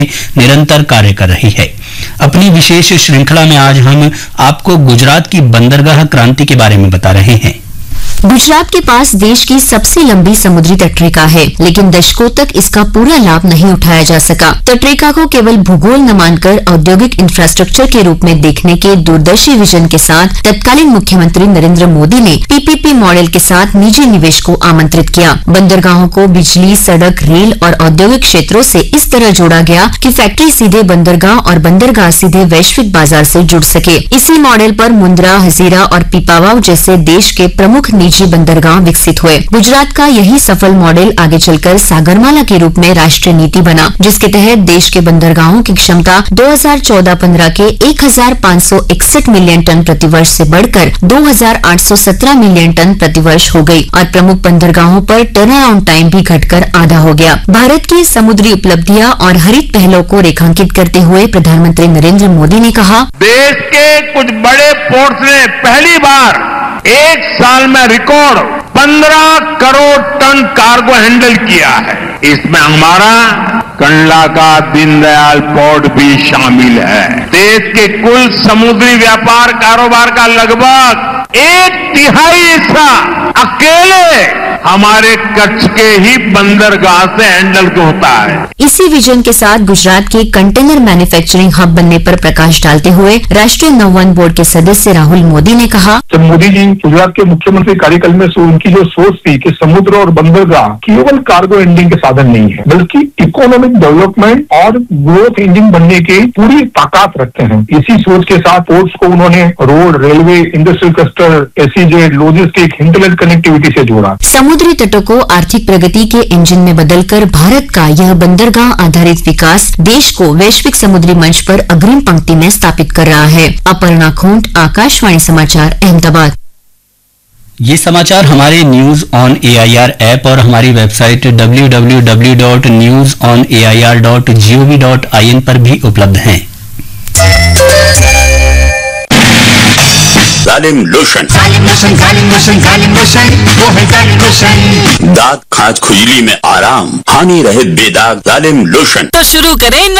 निरंतर कार्य कर रही है। अपनी विशेष श्रृंखला में आज हम आपको गुजरात की बंदरगाह क्रांति के बारे में बता रहे हैं। गुजरात के पास देश की सबसे लंबी समुद्री तटरेखा है, लेकिन दशकों तक इसका पूरा लाभ नहीं उठाया जा सका। तटरेखा को केवल भूगोल न मानकर औद्योगिक इंफ्रास्ट्रक्चर के रूप में देखने के दूरदर्शी विजन के साथ तत्कालीन मुख्यमंत्री नरेंद्र मोदी ने पीपीपी मॉडल के साथ निजी निवेश को आमंत्रित किया। बंदरगाहों को बिजली, सड़क, रेल और औद्योगिक क्षेत्रों से इस तरह जोड़ा गया कि फैक्ट्री सीधे बंदरगाह और बंदरगाह सीधे वैश्विक बाजार से जुड़ सके। इसी मॉडल पर मुंद्रा, हजीरा और पीपावाव जैसे देश के प्रमुख निजी बंदरगाह विकसित हुए। गुजरात का यही सफल मॉडल आगे चलकर सागरमाला के रूप में राष्ट्रीय नीति बना, जिसके तहत देश के बंदरगाहों की क्षमता 2014-15 के 1561 मिलियन टन प्रतिवर्ष से बढ़कर 2817 मिलियन टन प्रतिवर्ष हो गई और प्रमुख बंदरगाहों पर टर्न अराउंड टाइम भी घटकर आधा हो गया। भारत की समुद्री उपलब्धियां और हरित पहलों को रेखांकित करते हुए प्रधानमंत्री नरेंद्र मोदी ने कहा, देश के कुछ बड़े पोर्ट्स ने पहली बार एक साल में record 15 crore ton cargo handle किया है। इसमें हमारा कंडला का दीनदयाल पोर्ट भी शामिल है। देश के कुल समुद्री व्यापार कारोबार का लगभग 1/3 हिस्सा अकेले हमारे कच्छ के ही बंदरगाह से हैंडल होता है। इसी विजन के साथ गुजरात के कंटेनर मैन्युफैक्चरिंग हब बनने पर प्रकाश डालते हुए राष्ट्रीय नौवन बोर्ड के सदस्य राहुल मोदी ने कहा, जब मोदी जी गुजरात के मुख्यमंत्री कार्यकाल में उनकी जो सोच थी कि समुद्र और बंदरगाह केवल कार्गो हैंडलिंग के साधन नहीं है, बल्कि इकोनॉमिक डेवलपमेंट और ग्रोथ इंजन बनने की पूरी ताकत रखते हैं। इसी सोच के साथ पोर्ट्स को उन्होंने road, railway, industrial cluster, SEZ, logistic, internet connectivity से जोड़ा। समुद्री तटों को आर्थिक प्रगति के इंजन में बदलकर भारत का यह बंदरगाह आधारित विकास देश को वैश्विक समुद्री मंच पर अग्रिम पंक्ति में स्थापित कर रहा है। अपर्णा खूंट, आकाशवाणी समाचार, अहमदाबाद। ये समाचार हमारे न्यूज ऑन AIR ऐप और हमारी वेबसाइट www.newsonair.gov.in पर भी उपलब्ध हैं। जालिम लोशन, वो है जालिम लोशन। दाग, खाज, खुजली में आराम, हानि रहित बेदाग जालिम लोशन। तो शुरू करें